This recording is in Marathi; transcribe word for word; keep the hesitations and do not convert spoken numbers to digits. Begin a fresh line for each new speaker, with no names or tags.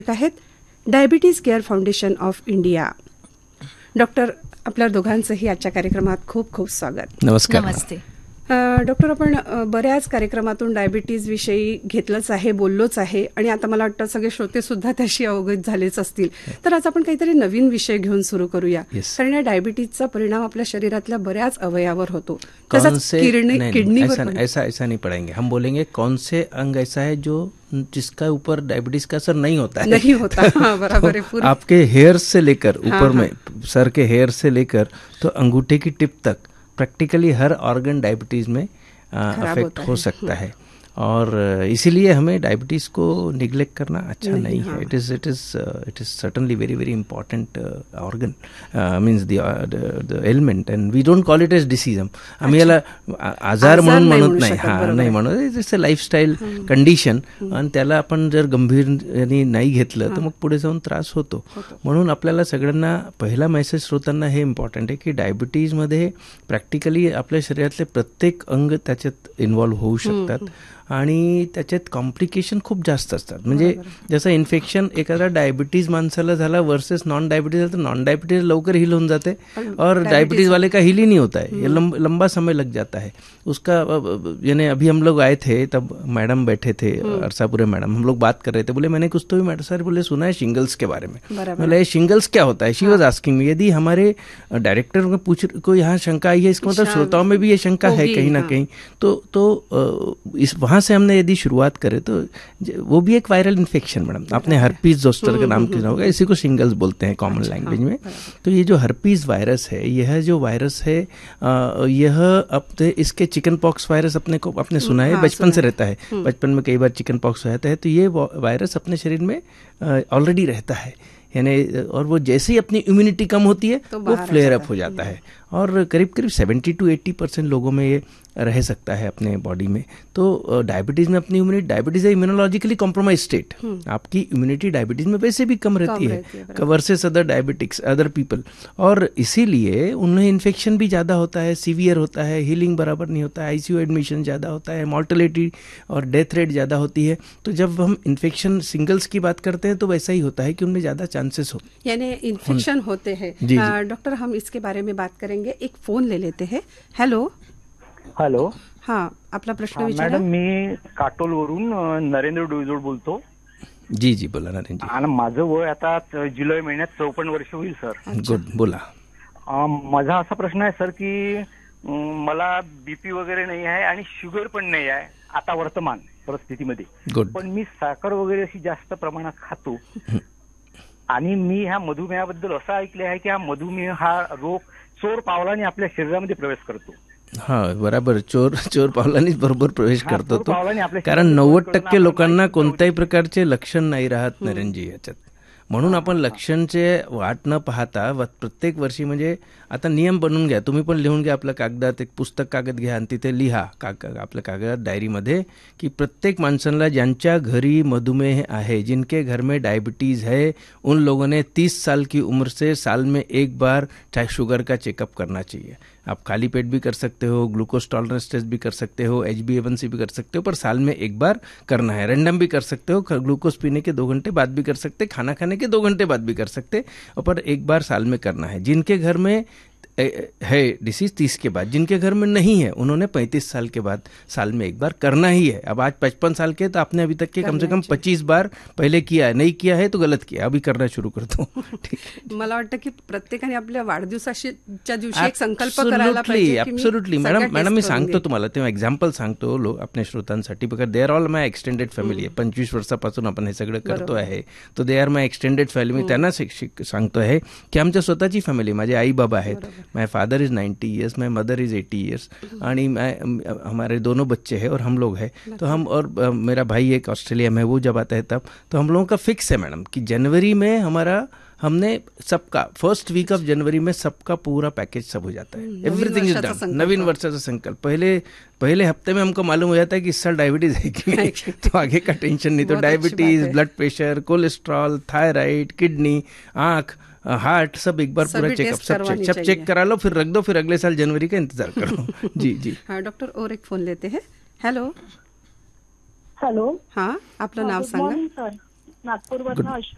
आहेत diabetes care foundation of India. Doctor, आपल्या दोघांचंही आजच्या कार्यक्रमात खूप खूप स्वागत.
नमस्कार.
नमस्ते.
डॉक्टर, आपण बऱ्याच कार्यक्रमातून डायबिटीज विषयी घेतलंच आहे, बोललोच आहे आणि आता मला वाटतं सगळे श्रोते सुद्धा त्याशी अवगत झालेच असतील. तर आज आपण काहीतरी नवीन विषय घेऊन सुरू करूया. कारण या डायबिटीजचा परिणाम आपल्या शरीरातल्या बऱ्याच अवयवावर होतो.
किडनीवर ऐसा ऐसा नहीं पढ़ाएंगे, हम बोलेंगे कौन से अंग ऐसा है जो जिसका ऊपर डायबिटीज का असर नहीं होता है.
नहीं होता. हाँ, बराबर है.
तो आपके हेयर से लेकर ऊपर हाँ, में हाँ. सर के हेयर से लेकर तो अंगूठे की टिप तक प्रैक्टिकली हर ऑर्गन डायबिटीज में अफेक्ट हो सकता है. और इसीलिए हमें डायबिटीज को निग्लेक्ट करना अच्छा नहीं, नहीं है. It is it is it is certainly very very important organ, means the element, end we don't call it age disease. आम्ही याला आजार म्हणून म्हणत नाही. हा, नाही म्हणत. इट्स अ लाईफस्टाईल कंडिशन, आणि त्याला आपण जर गंभीर नाही घेतलं तर मग पुढे जाऊन त्रास होतो. म्हणून आपल्याला सगळ्यांना पहिला मेसेज श्रोतांना हे इम्पॉर्टंट आहे की डायबिटीजमध्ये प्रॅक्टिकली आपल्या शरीरातले प्रत्येक अंग त्याच्यात इन्व्हॉल्व्ह होऊ शकतात आणि त्याच्यात कॉम्प्लिकेशन खूप जास्त असतात. म्हणजे जसं इन्फेक्शन एखादा डायबिटीज माणसाला झाला वर्सेस नॉन डायबिटीज झाला तर नॉन डायबिटीज लवकर हील होऊन जाते और डायबिटीज वाले का हील ही नहीं होता है. ये लंब, लंबा समय लग जाता है उसका. यानी अभी हम लोग आए थे तब मैडम बैठे थे, अरसापुरे मैडम, हम लोग बात कर रहे थे. बोले मैंने कुछ तो भी मैडम सर बोले सुना है शिंगल्स के बारे में. बोले शिंगल्स क्या होता है? शी वॉज आस्किंग मी. यदि हमारे डायरेक्टर को पूछ को यहाँ शंका आई है, इसका मतलब श्रोताओं में भी ये शंका है कहीं ना कहीं. तो तो इस वहाँ से हमने यदि शुरुआत करें तो वो भी एक वायरल इन्फेक्शन मैडम. आपने हर्पीज जोस्टर का नाम सुना होगा, इसी को शिंगल्स बोलते हैं कॉमन लैंग्वेज में. तो ये जो हर्पीज वायरस है, यह जो वायरस है, यह अपने इसके चिकन पॉक्स वायरस अपने को आपने सुना है, बचपन से रहता है. बचपन में कई बार चिकन पॉक्स रहता है. तो ये वायरस अपने शरीर में ऑलरेडी रहता है, यानी और वो जैसे ही अपनी इम्यूनिटी कम होती है तो वो फ्लेयर अप हो जाता है. और करीब करीब सेवेंटी टू एट्टी परसेंट लोगों में ये रह सकता है अपने बॉडी में. तो डायबिटीज में अपनी इम्यूनिटी, डायबिटीज है इम्यूनोलॉजिकली कॉम्प्रोमाइज स्टेट. आपकी इम्यूनिटी डायबिटीज में वैसे भी कम रहती है versus other diabetics other people, और इसीलिए उन्हें इन्फेक्शन भी ज़्यादा होता है, सीवियर होता है, हीलिंग बराबर नहीं होता है, आईसीयू एडमिशन ज़्यादा होता है, मॉर्टेलिटी और डेथ रेट ज़्यादा होती है. तो जब हम इन्फेक्शन सिंगल्स की बात करते हैं तो वैसा ही होता है कि उनमें ज़्यादा चांसेस हो
यानी इन्फेक्शन होते हैं. डॉक्टर, हम इसके बारे में बात करेंगे. एक फोन ले लेते हैं. हॅलो.
हॅलो.
हाँ, आपला प्रश्न विचारा.
मॅडम, मी काटोलवरून नरेंद्र डोईजोड बोलतो.
जी जी बोला नरेंद्र.
आणि माझं वय आता जुलै महिन्यात चौपन्न वर्ष होईल सर.
गुड, बोला.
माझा असा प्रश्न आहे सर की मला बीपी वगैरे नाही आहे आणि शुगर पण नाही आहे आता वर्तमान परिस्थितीमध्ये.
गुड.
पण मी साखर वगैरे अशी जास्त प्रमाणात खातो आणि मी ह्या मधुमेहाबद्दल असं ऐकले आहे की हा मधुमेह हा रोग चोर पावलाने आपल्या शरीरामध्ये प्रवेश करतो.
हा, बराबर. चोर चोर पावलांनीच बरोबर प्रवेश करतो तो. कारण नव्वद टक्के लोकांना कोणत्याही प्रकारचे लक्षण नाही राहत नरेंद्रजी याच्यात. म्हणून आपण लक्षणचे वाट न पाहता प्रत्येक वर्षी, म्हणजे आता नियम बनवून घ्या, तुम्ही पण लिहून घ्या आपल्या कागदात, एक पुस्तक कागद घ्या आणि तिथे लिहा काग आपल्या कागदात डायरीमध्ये की प्रत्येक माणसाला ज्यांच्या घरी मधुमेह है, जिनके घर में डायबिटीज़ है, उन लोगों ने तीस साल की उम्र से साल में एक बार चाहे शुगर का चेकअप करना चाहिए. आप खाली पेट भी कर सकते हो, ग्लूकोज टॉलरेंस टेस्ट भी कर सकते हो, एच बी ए वन सी भी कर सकते हो, पर साल में एक बार करना है. रैंडम भी कर सकते हो, ग्लूकोज पीने के दो घंटे बाद भी कर सकते, खाना खाने के दो घंटे बाद भी कर सकते, पर एक बार साल में करना है. जिनके घर में है डिसीज तीस के बाद, जिनके घर में नहीं है उन्होंने पैंतीस साल के बाद साल में एक बार करना ही है. अब आज पचपन साल के तो आपने अभी तक के कम से कम पच्चीस बार पहले किया है, नहीं किया है तो गलत किया, अभी करना शुरू कर दो. ठीक है.
मला वाटतं की प्रत्येकाने आपल्या वाढदिवसाच्या दिवशी एक संकल्प करायला पाहिजे.
Absolutely madam. मॅडम मी सांगतो तुम्हाला, तेव्हा एक्झाम्पल सांगतो लोक आपल्या श्रोतांसाठी, बघा they are all my extended family आहे. पंचवीस वर्षापासून आपण हे सगळं करतो आहे, तो they are my extended family. मी त्यांना सांगतो आहे की आमच्या स्वतःची फॅमिली, माझे आई बाबा आहेत, माय father is ninety years, my mother is eighty years, आणि मैं हमारे दोनों बच्चे हैं और हम लोग हैं. तो हम और मेरा भाई एक ऑस्ट्रेलिया में, वो जब आता है तब, तो हम लोगों का फिक्स है मैडम कि जनवरी में हमारा हमने सबका फर्स्ट वीक ऑफ जनवरी में सबका पूरा पैकेज सब हो जाता है. Everything is done. नवीन वर्षाचा संकल्प. पहले पहले हफ्ते में हमको मालूम हो जाता है कि इस साल डायबिटीज है कि नहीं, तो आगे का टेंशन नहीं. तो diabetes, blood pressure, cholesterol, thyroid, kidney, आँख, हार्ट, सब एक बार पूरा चेकअप सब चेक सब चेक करा लो, फिर रख दो, फिर अगले साल जनवरी का इंतजार करो. जी जी.
हाँ डॉक्टर, और एक फोन लेते हैं. हेलो.
हेलो.
हाँ, आपलं नाव सांगा.
नागपूर